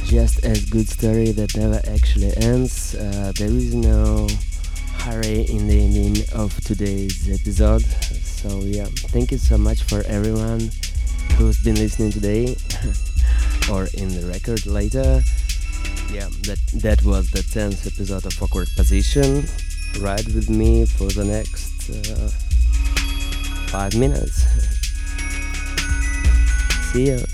just as good story that never actually ends. There is no hurry in the ending of today's episode. So yeah, thank you so much for everyone who's been listening today or in the record later. Yeah, that was the 10th episode of Awkward Position. Ride with me for the next 5 minutes. See you.